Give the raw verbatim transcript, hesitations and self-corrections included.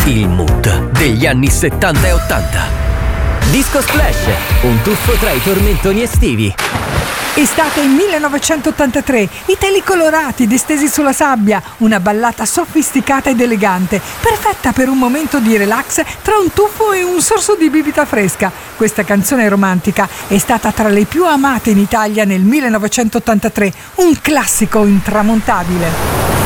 il mood degli anni settanta e ottanta. Disco Splash, un tuffo tra i tormentoni estivi. Estate millenovecentottantatré, i teli colorati distesi sulla sabbia, una ballata sofisticata ed elegante, perfetta per un momento di relax tra un tuffo e un sorso di bibita fresca. Questa canzone romantica è stata tra le più amate in Italia nel millenovecentottantatré, un classico intramontabile.